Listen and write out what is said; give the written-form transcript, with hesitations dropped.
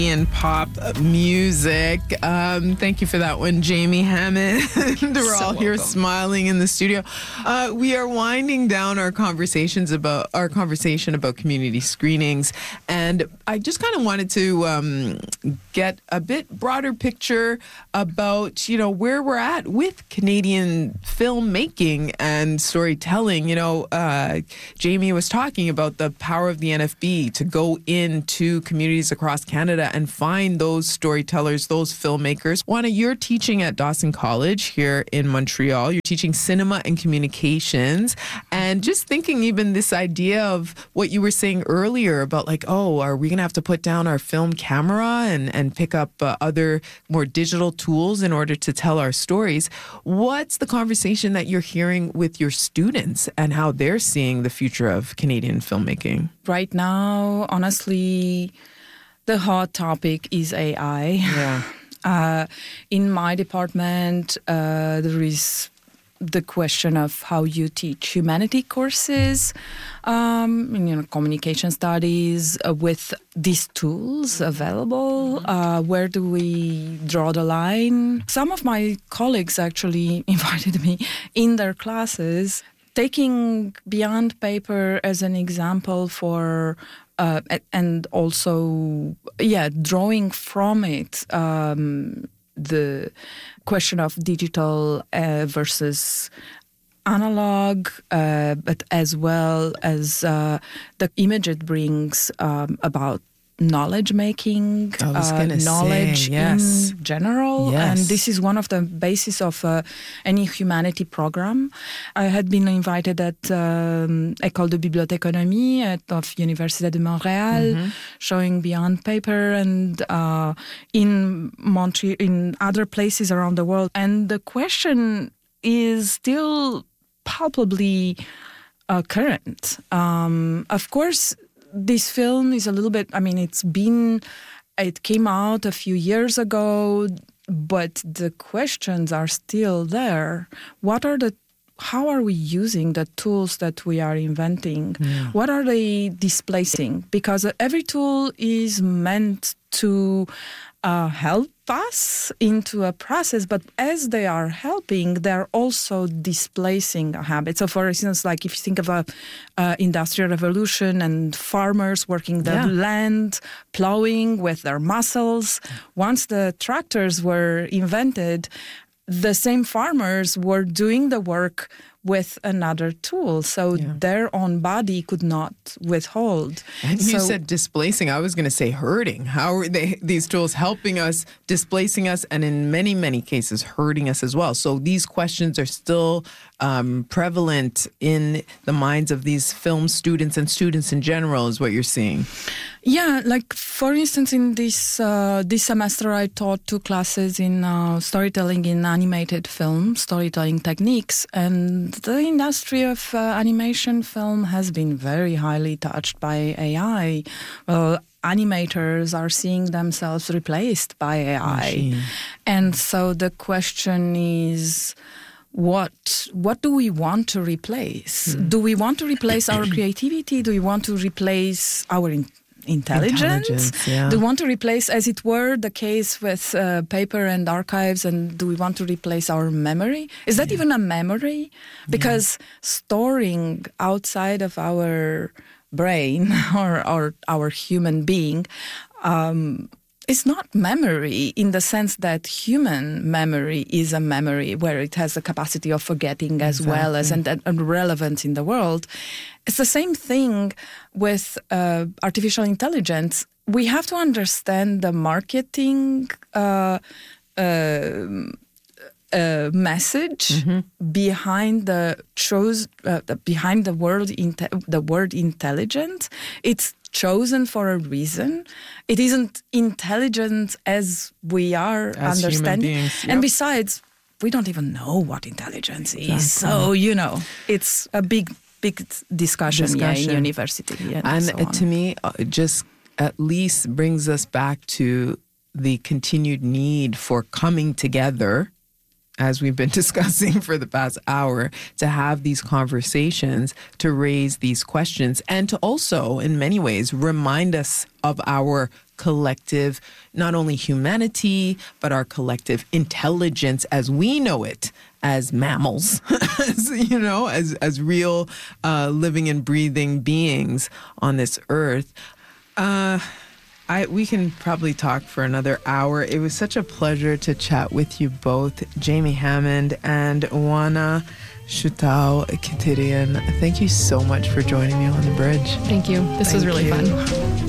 And pop music. Thank you for that one, Jamie Hammond. We're all here smiling in the studio. We are winding down our conversation about community screenings, and I just kind of wanted to get a bit broader picture about where we're at with Canadian filmmaking and storytelling. Jamie was talking about the power of the NFB to go into communities across Canada and find those storytellers, those filmmakers. Juana, you're teaching at Dawson College here in Montreal. You're teaching cinema and communications. And just thinking even this idea of what you were saying earlier about are we going to have to put down our film camera and pick up other more digital tools in order to tell our stories? What's the conversation that you're hearing with your students and how they're seeing the future of Canadian filmmaking? Right now, honestly, the hot topic is AI. Yeah. In my department, there is the question of how you teach humanity courses, communication studies with these tools available. Where do we draw the line? Some of my colleagues actually invited me in their classes, taking Beyond Paper as an example for and also, drawing from it the question of digital versus analog, but as well as the image it brings about knowledge making, knowledge in general. Yes. And this is one of the bases of any humanity program. I had been invited at École de Bibliothéconomie of Université de Montréal, showing Beyond Paper, and in Montreal, in other places around the world. And the question is still palpably current. Of course, this film is a little bit, it came out a few years ago, but the questions are still there. How are we using the tools that we are inventing? Yeah. What are they displacing? Because every tool is meant to help us into a process, but as they are helping, they're also displacing a habit. So, for instance, if you think of a industrial revolution and farmers working the land, plowing with their muscles, once the tractors were invented, the same farmers were doing the work with another tool. So their own body could not withhold. And you said displacing. I was going to say hurting. How are these tools helping us, displacing us, and in many, many cases hurting us as well? So these questions are still prevalent in the minds of these film students and students in general, is what you're seeing. Yeah, for instance, in this semester, I taught 2 classes in storytelling in animated film, storytelling techniques, and the industry of animation film has been very highly touched by AI. Well, animators are seeing themselves replaced by AI. Machine. And so the question is, what do we want to replace? Do we want to replace our creativity? Do we want to replace our intelligence? Yeah. Do we want to replace, as it were, the case with paper and archives, and do we want to replace our memory? Is that even a memory? Because storing outside of our brain or our human being it's not memory in the sense that human memory is a memory where it has the capacity of forgetting as well as and relevance in the world. It's the same thing with artificial intelligence. We have to understand the marketing message behind the word intelligent. It's chosen for a reason. It isn't intelligent as we are as understanding. Human beings, And besides, we don't even know what intelligence is. So, it's a big discussion. In university. And so to me, it just at least brings us back to the continued need for coming together as we've been discussing for the past hour, to have these conversations, to raise these questions, and to also, in many ways, remind us of our collective, not only humanity, but our collective intelligence as we know it as mammals, as real living and breathing beings on this earth. We can probably talk for another hour. It was such a pleasure to chat with you both, Jamie Hammond and Oana Shutau Kitirian. Thank you so much for joining me on The Bridge. Thank you. This was really fun.